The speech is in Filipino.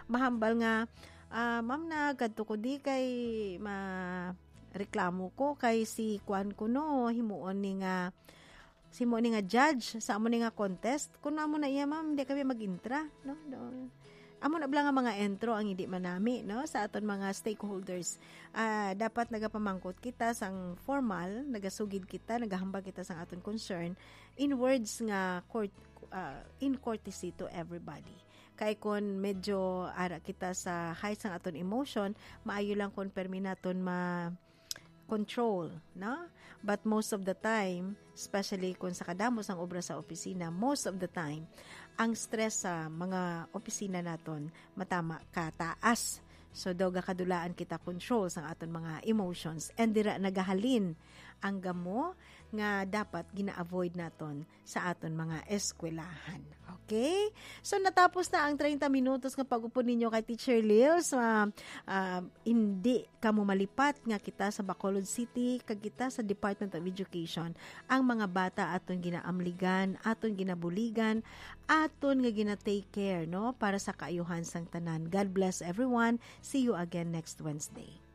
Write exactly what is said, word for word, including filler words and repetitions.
mahambal nga uh, ma'am na kadto ko di kay ma reklamo ko kay si Kwan kuno himuon ni nga si mo ni nga judge sa amo ni nga contest kun amo na iya ma'am di kami mag-intra no, no. Amo na bala nga mga entro ang hindi manami no sa aton mga stakeholders. Uh, dapat nagapamangkot kita sang formal, nagasugid kita, nagahambag kita sang aton concern in words nga court, uh, in courtesy to everybody. Kay kon medyo ara kita sa high sang aton emotion, maayo lang kon permi naton ma control, no? But most of the time, especially kung sa kadamos ang obra sa opisina, most of the time, ang stress sa mga opisina naton matama kataas. So, daw gakadulaan kita control sa aton mga emotions and dira nagahalin ang gamo nga dapat gina-avoid naton sa aton mga eskwelahan. Okay? So, natapos na ang thirty minutos nga pag-upo ninyo kay Teacher Lils. Uh, uh, hindi ka mo malipat nga kita sa Bacolod City, kag kita sa Department of Education. Ang mga bata aton ginaamligan, aton ginabuligan, aton nga gina-take care, no? Para sa kaayuhan sang tanan. God bless everyone. See you again next Wednesday.